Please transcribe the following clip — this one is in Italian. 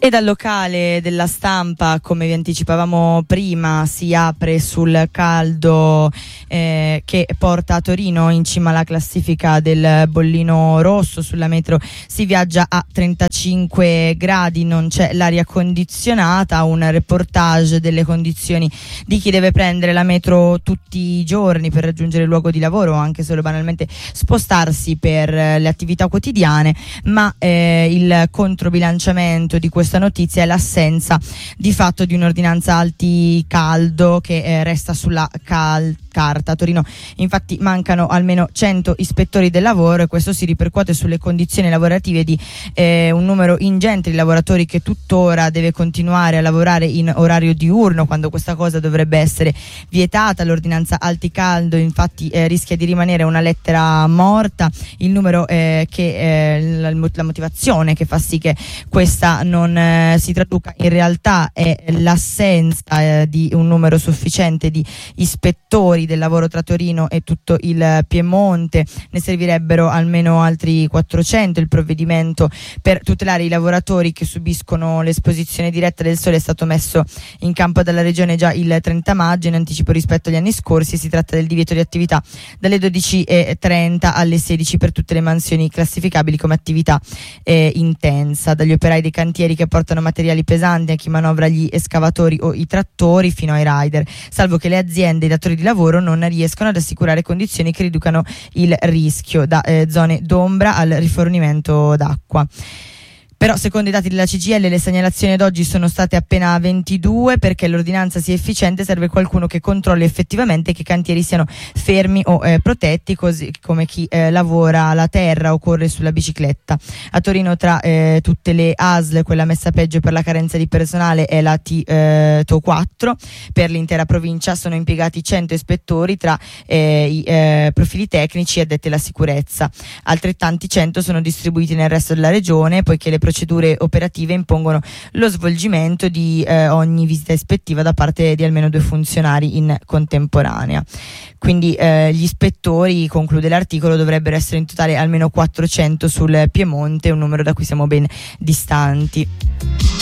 E dal locale della Stampa, come vi anticipavamo prima, si apre sul caldo che porta a Torino in cima alla classifica del bollino rosso. Sulla metro si viaggia a 35 gradi, non c'è l'aria condizionata. Un reportage delle condizioni di chi deve prendere la metro tutti i giorni per raggiungere il luogo di lavoro o anche solo banalmente spostarsi per le attività quotidiane, ma il controbilanciamento di questa notizia è l'assenza di fatto di un'ordinanza anti-caldo che resta sulla carta. A Torino infatti mancano almeno 100 ispettori del lavoro e questo si ripercuote sulle condizioni lavorative di un numero ingente di lavoratori che tuttora deve continuare a lavorare in orario diurno, quando questa cosa dovrebbe essere vietata. L'ordinanza anti-caldo infatti rischia di rimanere una lettera morta. Il numero la motivazione che fa sì che questa non si traduca in realtà è l'assenza di un numero sufficiente di ispettori del lavoro tra Torino e tutto il Piemonte. Ne servirebbero almeno altri 400. Il provvedimento per tutelare i lavoratori che subiscono l'esposizione diretta del sole è stato messo in campo dalla regione già il 30 maggio in anticipo rispetto agli anni scorsi. Si tratta del divieto di attività dalle 12:30 alle 16 per tutte le mansioni classificabili come attività intensa, dagli operai dei cantieri che portano materiali pesanti a chi manovra gli escavatori o i trattori fino ai rider, salvo che le aziende e i datori di lavoro non riescono ad assicurare condizioni che riducano il rischio, da zone d'ombra al rifornimento d'acqua. Però secondo i dati della CGIL le segnalazioni ad oggi sono state appena 22. Perché l'ordinanza sia efficiente serve qualcuno che controlli effettivamente che i cantieri siano fermi o protetti, così come chi lavora la terra o corre sulla bicicletta. A Torino tra tutte le ASL quella messa peggio per la carenza di personale è la TO4. Per l'intera provincia sono impiegati 100 ispettori tra i profili tecnici e addetti alla sicurezza. Altrettanti 100 sono distribuiti nel resto della regione, poiché le procedure operative impongono lo svolgimento di ogni visita ispettiva da parte di almeno 2 funzionari in contemporanea. Quindi gli ispettori, conclude l'articolo, dovrebbero essere in totale almeno 400 sul Piemonte, un numero da cui siamo ben distanti.